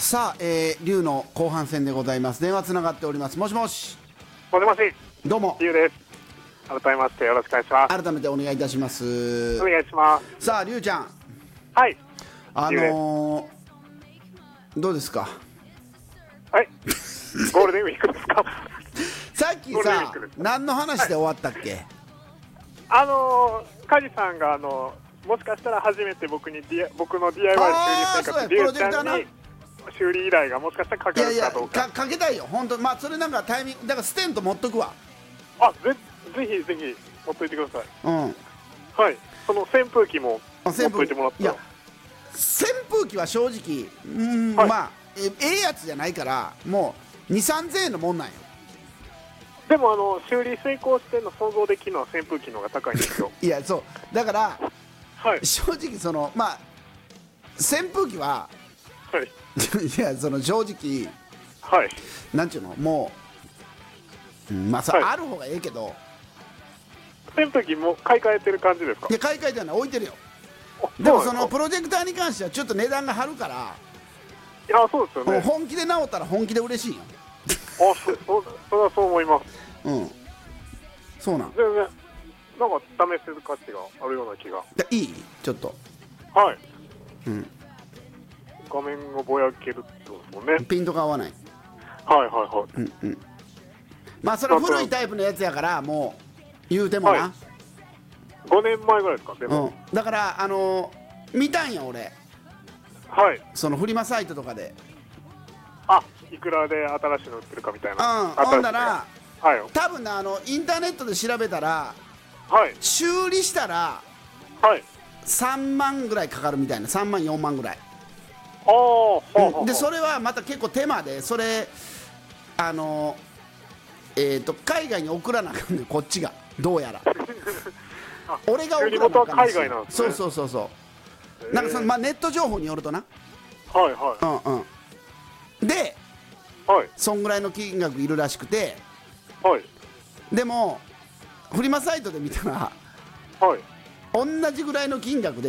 さあ、龍の後半戦でございます。電話つながっております。もしもし。 もしもし。 どうも。 龍です。改めましてよろしくお願いします。 改めてお願いいたします。 お願いします。 さあ、龍ちゃん。 はい。 どうですか。 はい。ゴールデンウィークですか。 さっきさ、何の話で終わったっけ。 梶さんがもしかしたら初めて僕の DIY 修理生活龍ちゃんに修理依頼がもしかしたらかけるかどうか。 かけたいよ本当。まあそれなんかタイミングだからステント持っとくわ。 ぜひぜひ持っといてください。 うん。 はい。その扇風機も持っといてもらったら。 扇風機は正直はい、 まあええやつじゃないからもう2,3000円のもんなんよ。 でも修理成功しての想像できるのは扇風機の方が高いんですよ。 いやそうだから、 はい、 正直そのまあ扇風機は、 はい、 いやその正直、 はい、 なんちゅうのもう、まあさ、 はい、 ある方がええけど扇風機も買い替えてる感じですか。 いや買い替えてはない置いてるよ。でもそのプロジェクターに関してはちょっと値段が張るから、 いやそうですよね。 本気で直ったら本気で嬉しいよ。 それはそう思います。 そうなん。 全然なんか試せる価値があるような気が。 いいちょっとはい、画面をぼやけるってことですもんね。 ピントが合わない。 はいはいはい。 まあそれ古いタイプのやつやからもう言うてもな、 はい、5年前ぐらいですか。でも、 だから見たんや俺。 はい。 そのフリマサイトとかでいくらで新しいの売ってるかみたいな。 ほんなら、 はい、 多分なインターネットで調べたら、 はい、 修理したら、 はい、 3万ぐらいかかるみたいな。3万4万ぐらい。でそれはまた結構手間で、それ海外に送らなあかんねんこっちがどうやら俺が送らなあかんねん。 海外なんですね。 そうなんかその、まあ、ネット情報によるとな。 はいはい。で、 はい、 そんぐらいの金額いるらしくて、 はい、 でもフリマサイトで見たら、 はい、 同じぐらいの金額で